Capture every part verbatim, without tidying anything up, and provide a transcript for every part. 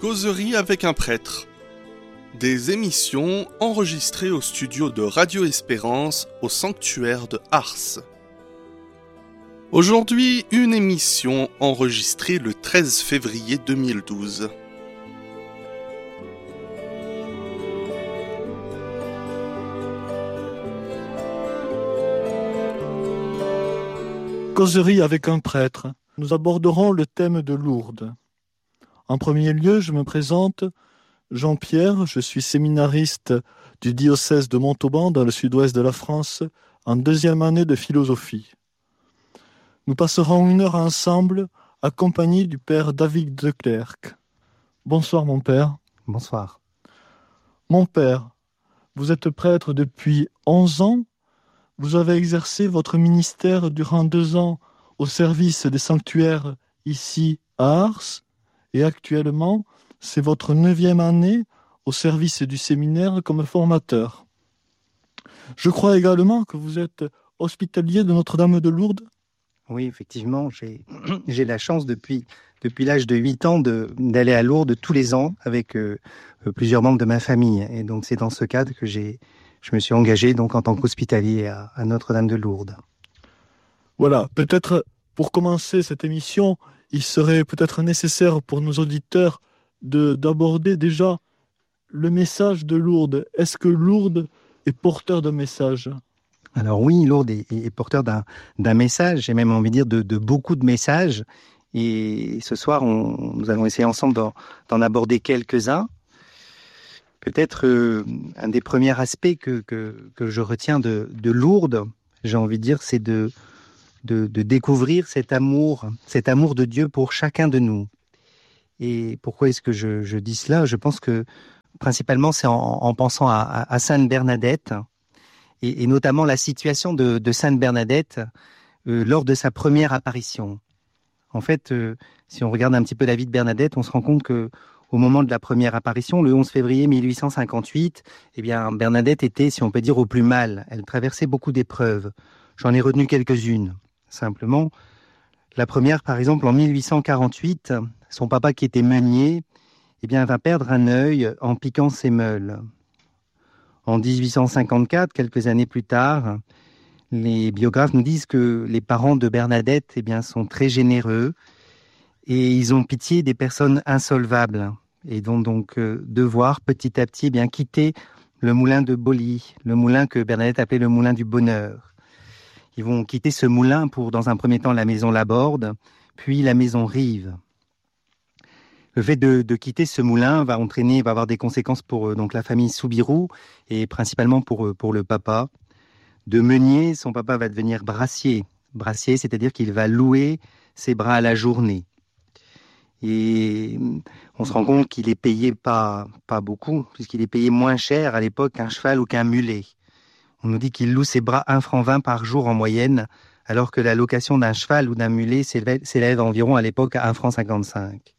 Causerie avec un prêtre. Des émissions enregistrées au studio de Radio Espérance au sanctuaire de Ars. Aujourd'hui, une émission enregistrée le treize février deux mille douze. Causerie avec un prêtre. Nous aborderons le thème de Lourdes. En premier lieu, je me présente, Jean-Pierre, je suis séminariste du diocèse de Montauban dans le sud-ouest de la France, en deuxième année de philosophie. Nous passerons une heure ensemble, accompagnés du père David de Clercq. Bonsoir mon père. Bonsoir. Mon père, vous êtes prêtre depuis onze ans. Vous avez exercé votre ministère durant deux ans au service des sanctuaires ici à Ars. Et actuellement, c'est votre neuvième année au service du séminaire comme formateur. Je crois également que vous êtes hospitalier de Notre-Dame de Lourdes. Oui, effectivement, j'ai, j'ai la chance depuis, depuis l'âge de huit ans de, d'aller à Lourdes tous les ans avec euh, plusieurs membres de ma famille. Et donc c'est dans ce cadre que j'ai, je me suis engagé donc, en tant qu'hospitalier à, à Notre-Dame de Lourdes. Voilà, peut-être pour commencer cette émission, il serait peut-être nécessaire pour nos auditeurs de, d'aborder déjà le message de Lourdes. Est-ce que Lourdes est porteur d'un message ? Alors oui, Lourdes est, est porteur d'un, d'un message, j'ai même envie de dire de, de beaucoup de messages. Et ce soir, on, nous allons essayer ensemble d'en, d'en aborder quelques-uns. Peut-être euh, un des premiers aspects que, que, que je retiens de, de Lourdes, j'ai envie de dire, c'est de... De, de découvrir cet amour, cet amour de Dieu pour chacun de nous. Et pourquoi est-ce que je, je dis cela ? Je pense que principalement c'est en, en pensant à, à, à Sainte Bernadette, et, et notamment la situation de, de Sainte Bernadette euh, lors de sa première apparition. En fait, euh, si on regarde un petit peu la vie de Bernadette, on se rend compte que au moment de la première apparition, le onze février mille huit cent cinquante-huit, eh bien Bernadette était, si on peut dire, au plus mal. Elle traversait beaucoup d'épreuves. J'en ai retenu quelques-unes. Simplement, la première, par exemple, en mille huit cent quarante-huit, son papa qui était meunier, eh bien, va perdre un œil en piquant ses meules. En dix-huit cent cinquante-quatre, quelques années plus tard, les biographes nous disent que les parents de Bernadette, eh bien, sont très généreux et ils ont pitié des personnes insolvables et vont donc euh, devoir petit à petit eh bien quitter le moulin de Boli, le moulin que Bernadette appelait le moulin du bonheur. Ils vont quitter ce moulin pour, dans un premier temps, la maison Laborde, puis la maison Rive. Le fait de, de quitter ce moulin va entraîner, va avoir des conséquences pour euh, donc la famille Soubirous et principalement pour, euh, pour le papa. De meunier, son papa va devenir brassier. Brassier, c'est-à-dire qu'il va louer ses bras à la journée. Et on se rend compte qu'il est payé pas, pas beaucoup, puisqu'il est payé moins cher à l'époque qu'un cheval ou qu'un mulet. On nous dit qu'il loue ses bras un franc vingt par jour en moyenne, alors que la location d'un cheval ou d'un mulet s'élève, s'élève environ à l'époque à un franc cinquante-cinq.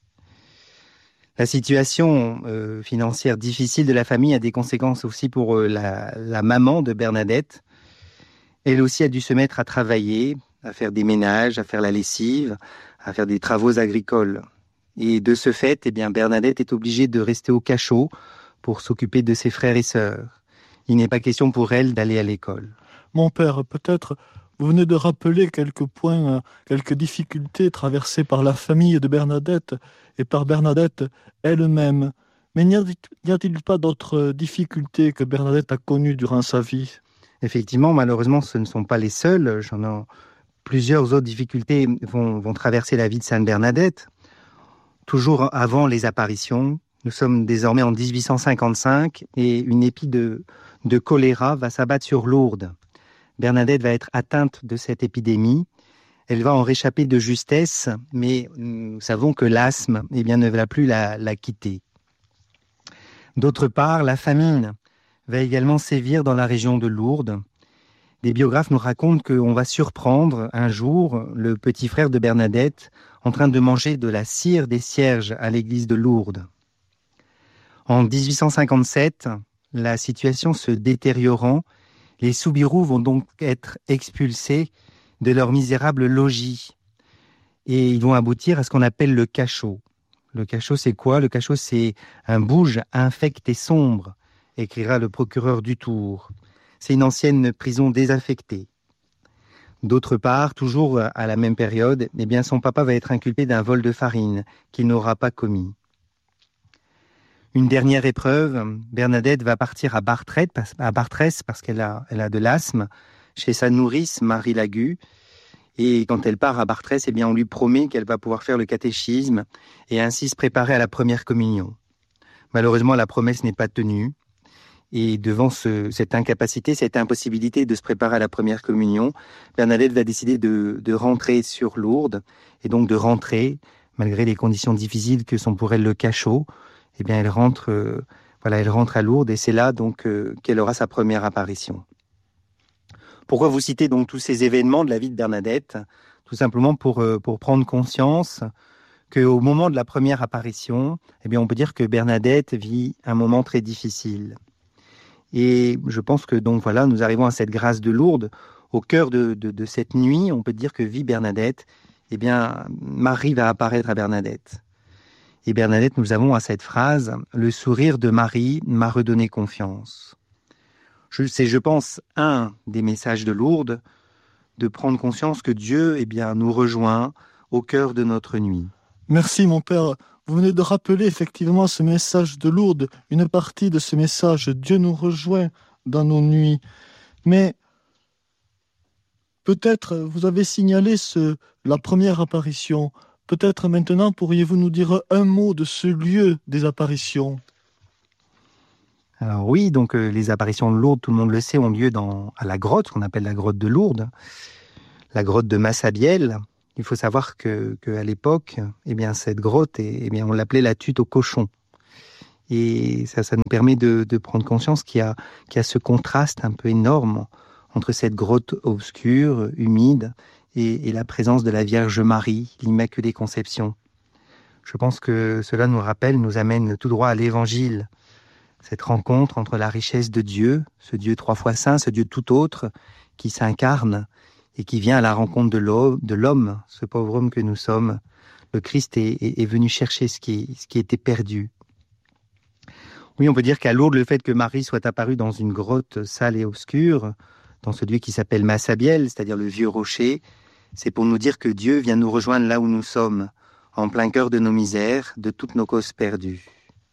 La situation euh, financière difficile de la famille a des conséquences aussi pour euh, la, la maman de Bernadette. Elle aussi a dû se mettre à travailler, à faire des ménages, à faire la lessive, à faire des travaux agricoles. Et de ce fait, eh bien, Bernadette est obligée de rester au cachot pour s'occuper de ses frères et sœurs. Il n'est pas question pour elle d'aller à l'école. Mon père, peut-être, vous venez de rappeler quelques points, quelques difficultés traversées par la famille de Bernadette et par Bernadette elle-même. Mais n'y a-t-il pas d'autres difficultés que Bernadette a connues durant sa vie ? Effectivement, malheureusement, ce ne sont pas les seules. J'en ai plusieurs autres difficultés vont, vont traverser la vie de Sainte Bernadette. Toujours avant les apparitions, nous sommes désormais en dix-huit cent cinquante-cinq et une épidémie de, de choléra va s'abattre sur Lourdes. Bernadette va être atteinte de cette épidémie. Elle va en réchapper de justesse, mais nous savons que l'asthme eh bien, ne va plus la, la quitter. D'autre part, la famine va également sévir dans la région de Lourdes. Des biographes nous racontent qu'on va surprendre un jour le petit frère de Bernadette en train de manger de la cire des cierges à l'église de Lourdes. En dix-huit cent cinquante-sept, la situation se détériorant, les Soubirous vont donc être expulsés de leur misérable logis et ils vont aboutir à ce qu'on appelle le cachot. Le cachot, c'est quoi? Le cachot, c'est un bouge infect et sombre, écrira le procureur du Tour. C'est une ancienne prison désaffectée. D'autre part, toujours à la même période, eh bien, son papa va être inculpé d'un vol de farine qu'il n'aura pas commis. Une dernière épreuve, Bernadette va partir à Bartrès, à Bartrès parce qu'elle a, elle a de l'asthme, chez sa nourrice Marie Lagu. Et quand elle part à Bartrès, eh bien, on lui promet qu'elle va pouvoir faire le catéchisme et ainsi se préparer à la première communion. Malheureusement, la promesse n'est pas tenue. Et devant ce, cette incapacité, cette impossibilité de se préparer à la première communion, Bernadette va décider de, de rentrer sur Lourdes, et donc de rentrer, malgré les conditions difficiles que sont pour elle le cachot, eh bien elle rentre, euh, voilà, elle rentre à Lourdes, et c'est là donc euh, qu'elle aura sa première apparition. Pourquoi vous citez donc tous ces événements de la vie de Bernadette? Tout simplement pour, euh, pour prendre conscience qu'au moment de la première apparition, eh bien on peut dire que Bernadette vit un moment très difficile. Et je pense que donc voilà, nous arrivons à cette grâce de Lourdes, au cœur de, de, de cette nuit, on peut dire que vit Bernadette, eh bien Marie va apparaître à Bernadette. Et Bernadette, nous avons à cette phrase, le sourire de Marie m'a redonné confiance. Je, c'est, je pense, un des messages de Lourdes, de prendre conscience que Dieu, eh bien, nous rejoint au cœur de notre nuit. Merci mon père. Vous venez de rappeler effectivement ce message de Lourdes, une partie de ce message. Dieu nous rejoint dans nos nuits. Mais peut-être vous avez signalé ce, la première apparition. Peut-être maintenant pourriez-vous nous dire un mot de ce lieu des apparitions? Alors oui, donc euh, les apparitions de Lourdes, tout le monde le sait, ont lieu dans, à la grotte, qu'on appelle la grotte de Lourdes, la grotte de Massabielle. Il faut savoir que, que à l'époque, eh bien cette grotte, eh bien on l'appelait la tutte aux cochons. Et ça, ça nous permet de, de prendre conscience qu'il y a, qu'il y a ce contraste un peu énorme entre cette grotte obscure, humide, et, et la présence de la Vierge Marie, l'Immaculée Conception. Je pense que cela nous rappelle, nous amène tout droit à l'Évangile. Cette rencontre entre la richesse de Dieu, ce Dieu trois fois saint, ce Dieu tout autre, qui s'incarne et qui vient à la rencontre de l'homme, de l'homme, ce pauvre homme que nous sommes. Le Christ est, est, est venu chercher ce qui, ce qui était perdu. Oui, on peut dire qu'à Lourdes, le fait que Marie soit apparue dans une grotte sale et obscure, dans ce lieu qui s'appelle Massabielle, c'est-à-dire le vieux rocher, c'est pour nous dire que Dieu vient nous rejoindre là où nous sommes, en plein cœur de nos misères, de toutes nos causes perdues.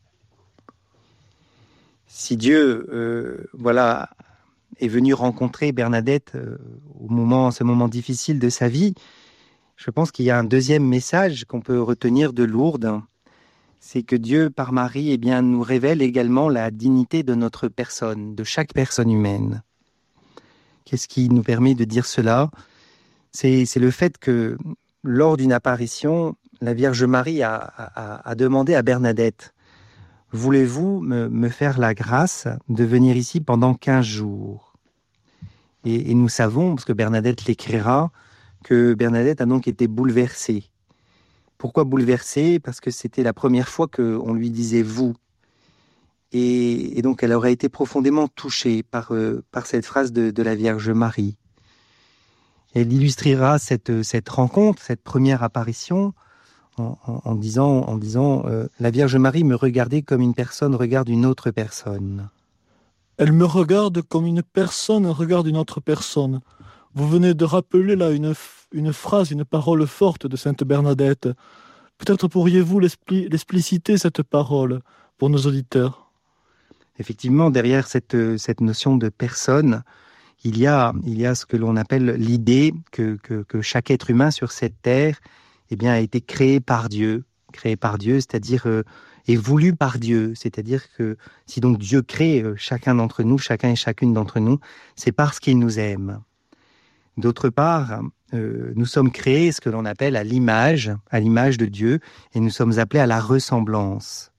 Si Dieu, euh, voilà, est venu rencontrer Bernadette euh, au moment, ce moment difficile de sa vie, je pense qu'il y a un deuxième message qu'on peut retenir de Lourdes, c'est que Dieu, par Marie, eh bien, nous révèle également la dignité de notre personne, de chaque personne humaine. Qu'est-ce qui nous permet de dire cela? c'est, c'est le fait que, lors d'une apparition, la Vierge Marie a, a, a demandé à Bernadette: voulez-vous me, me faire la grâce de venir ici pendant quinze jours? Et, et nous savons, parce que Bernadette l'écrira, que Bernadette a donc été bouleversée. Pourquoi bouleversée? Parce que c'était la première fois qu'on lui disait « vous ». Et, et donc elle aurait été profondément touchée par, euh, par cette phrase de, de la Vierge Marie. Elle illustrera cette, cette rencontre, cette première apparition, en, en, en disant, en disant euh, la Vierge Marie me regardait comme une personne regarde une autre personne. Elle me regarde comme une personne regarde une autre personne. Vous venez de rappeler là une, une phrase, une parole forte de Sainte Bernadette. Peut-être pourriez-vous l'expli- l'expliciter, cette parole, pour nos auditeurs? Effectivement, derrière cette, cette notion de personne, il y a, il y a ce que l'on appelle l'idée que, que, que chaque être humain sur cette terre, eh bien, a été créé par Dieu, créé par Dieu, c'est-à-dire euh, est voulu par Dieu, c'est-à-dire que si donc Dieu crée euh, chacun d'entre nous, chacun et chacune d'entre nous, c'est parce qu'il nous aime. D'autre part, euh, nous sommes créés, ce que l'on appelle à l'image, à l'image de Dieu, et nous sommes appelés à la ressemblance.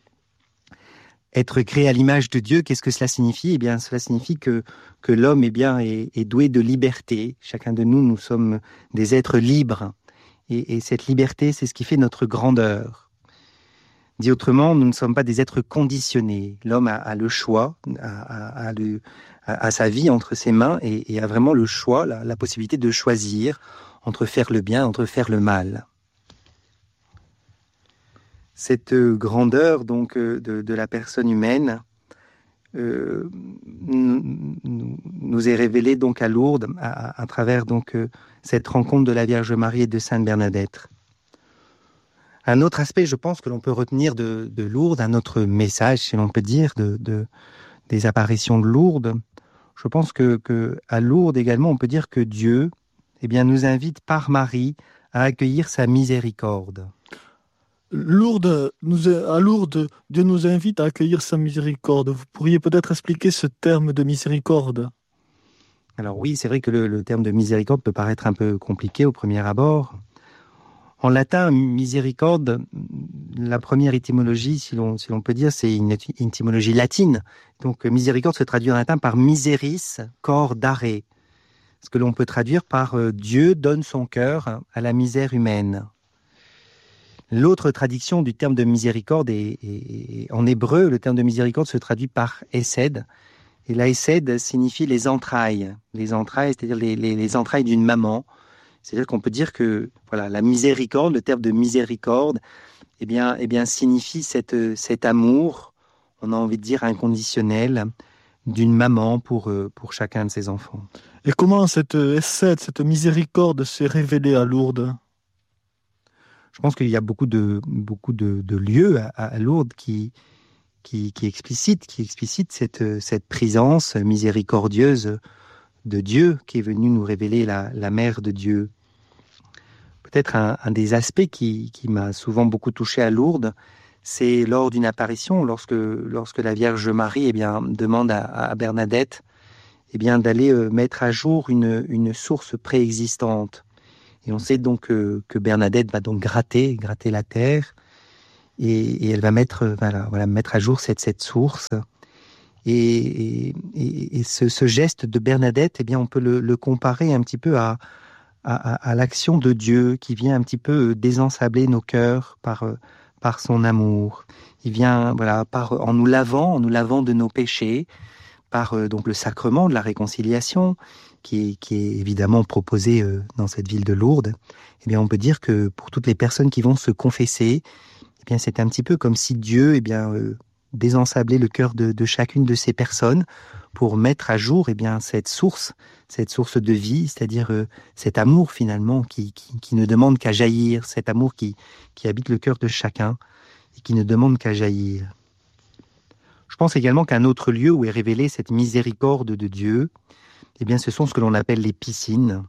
Être créé à l'image de Dieu, qu'est-ce que cela signifie? Eh bien, cela signifie que, que l'homme eh bien, est, est doué de liberté. Chacun de nous, nous sommes des êtres libres. Et, et cette liberté, c'est ce qui fait notre grandeur. Dit autrement, nous ne sommes pas des êtres conditionnés. L'homme a, a le choix, a, a, a, le, a, a sa vie entre ses mains et, et a vraiment le choix, la, la possibilité de choisir entre faire le bien, entre faire le mal. cette grandeur donc de, de la personne humaine euh, nous, nous est révélée donc à Lourdes à, à travers donc cette rencontre de la Vierge Marie et de Sainte Bernadette. Un autre aspect, je pense, que l'on peut retenir de, de Lourdes, un autre message, si l'on peut dire, de, de, des apparitions de Lourdes, je pense que, que à Lourdes également, on peut dire que Dieu, eh bien, nous invite par Marie à accueillir sa miséricorde. Lourdes, nous, à Lourdes, Dieu nous invite à accueillir sa miséricorde. Vous pourriez peut-être expliquer ce terme de miséricorde? Alors oui, c'est vrai que le, le terme de miséricorde peut paraître un peu compliqué au premier abord. En latin, miséricorde, la première étymologie, si l'on, si l'on peut dire, c'est une étymologie latine. Donc miséricorde se traduit en latin par miseris, cordare. Ce que l'on peut traduire par euh, Dieu donne son cœur à la misère humaine. L'autre traduction du terme de miséricorde est, est, est en hébreu, le terme de miséricorde se traduit par hesed. Et la hesed signifie les entrailles. Les entrailles, c'est-à-dire les, les, les entrailles d'une maman. C'est-à-dire qu'on peut dire que voilà, la miséricorde, le terme de miséricorde, eh bien, eh bien, signifie cette, cet amour, on a envie de dire inconditionnel, d'une maman pour, pour chacun de ses enfants. Et comment cette hesed, cette miséricorde s'est révélée à Lourdes? Je pense qu'il y a beaucoup de, beaucoup de, de lieux à, à Lourdes qui, qui, qui explicitent, qui explicitent cette, cette présence miséricordieuse de Dieu qui est venu nous révéler la, la mère de Dieu. Peut-être un, un des aspects qui, qui m'a souvent beaucoup touché à Lourdes, c'est lors d'une apparition, lorsque, lorsque la Vierge Marie eh bien, demande à, à Bernadette eh bien, d'aller euh, mettre à jour une, une source préexistante. Et on sait donc que, que Bernadette va donc gratter, gratter la terre, et, et elle va mettre, voilà, voilà, mettre à jour cette, cette source. Et, et, et ce, ce geste de Bernadette, eh bien, on peut le, le comparer un petit peu à, à, à l'action de Dieu qui vient un petit peu désensabler nos cœurs par, par son amour. Il vient, voilà, par, en nous lavant, en nous lavant de nos péchés, par donc le sacrement de la réconciliation, qui est, qui est évidemment proposé dans cette ville de Lourdes. Eh bien, on peut dire que pour toutes les personnes qui vont se confesser, eh bien, c'est un petit peu comme si Dieu, eh bien, euh, désensabler le cœur de, de chacune de ces personnes pour mettre à jour eh bien, cette source, cette source de vie, c'est-à-dire euh, cet amour finalement qui, qui, qui ne demande qu'à jaillir, cet amour qui, qui habite le cœur de chacun et qui ne demande qu'à jaillir. Je pense également qu'un autre lieu où est révélée cette miséricorde de Dieu, eh bien, ce sont ce que l'on appelle les piscines.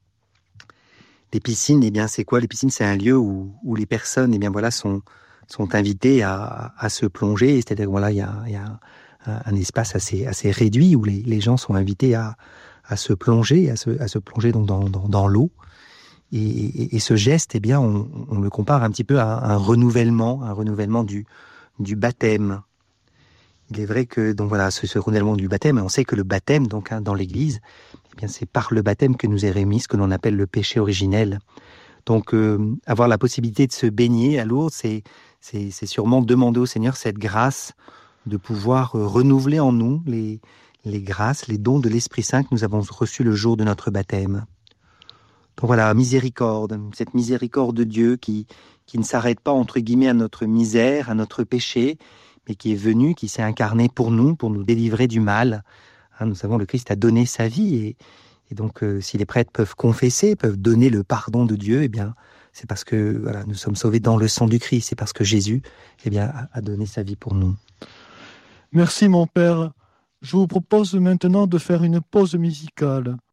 Les piscines, eh bien, c'est quoi? Les piscines, c'est un lieu où, où les personnes eh bien, voilà, sont... sont invités à, à se plonger, c'est-à-dire voilà, il y a, y a un, un espace assez, assez réduit où les, les gens sont invités à, à se plonger, à se, à se plonger donc dans, dans, dans l'eau. Et, et, et ce geste, eh bien, on, on le compare un petit peu à un renouvellement, un renouvellement du, du baptême. Il est vrai que donc voilà, ce, ce renouvellement du baptême, on sait que le baptême, donc hein, dans l'Église, eh bien, c'est par le baptême que nous est remis ce que l'on appelle le péché originel. Donc, euh, avoir la possibilité de se baigner à Lourdes, c'est, c'est, c'est sûrement demander au Seigneur cette grâce de pouvoir euh, renouveler en nous les, les grâces, les dons de l'Esprit Saint que nous avons reçus le jour de notre baptême. Donc voilà, miséricorde, cette miséricorde de Dieu qui, qui ne s'arrête pas, entre guillemets, à notre misère, à notre péché, mais qui est venu, qui s'est incarné pour nous, pour nous délivrer du mal. Hein, nous savons, le Christ a donné sa vie et Et donc, euh, si les prêtres peuvent confesser, peuvent donner le pardon de Dieu, eh bien, c'est parce que voilà, nous sommes sauvés dans le sang du Christ. C'est parce que Jésus, eh bien, a, a donné sa vie pour nous. Merci, mon père. Je vous propose maintenant de faire une pause musicale.